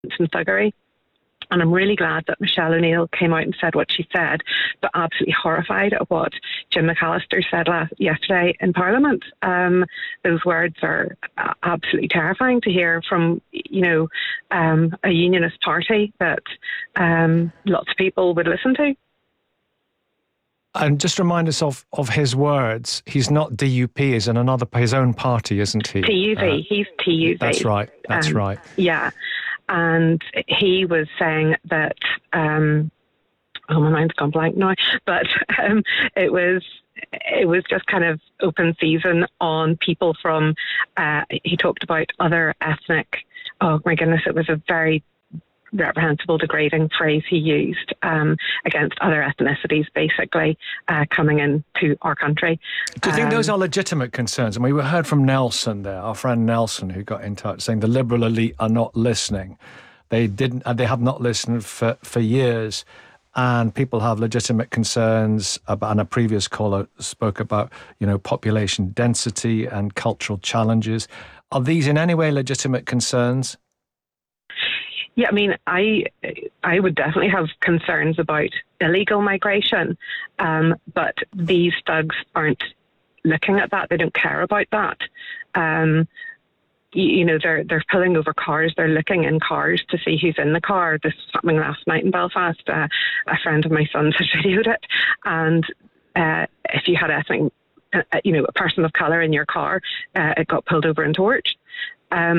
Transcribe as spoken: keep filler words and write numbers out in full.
and thuggery. And I'm really glad that Michelle O'Neill came out and said what she said, but absolutely horrified at what Jim McAllister said last, yesterday in Parliament. Um, those words are absolutely terrifying to hear from, you know, um, a unionist party that um, lots of people would listen to. And just remind us of, of his words. He's not D U P, he's in another, his own party, isn't he? T U V, uh, he's T U V. That's right, that's um, right. Yeah. And he was saying that, um, oh, my mind's gone blank now, but um, it was it was just kind of open season on people from, uh, he talked about other ethnic, oh my goodness, it was a very reprehensible, degrading phrase he used um, against other ethnicities, basically, uh, coming into our country. Do you think um, those are legitimate concerns? I mean, we heard from Nelson there, our friend Nelson, who got in touch, saying the Liberal elite are not listening. They didn't, they have not listened for, for years, and people have legitimate concerns about, and a previous caller spoke about, you know, population density and cultural challenges. Are these in any way legitimate concerns? Yeah, I mean, I I would definitely have concerns about illegal migration, um, but these thugs aren't looking at that. They don't care about that. Um, you, you know, they're they're pulling over cars. They're looking in cars to see who's in the car. This was happening last night in Belfast. Uh, a friend of my son's had videoed it, and uh, if you had ethnic, uh, you know, a person of colour in your car, uh, it got pulled over and torched. Um,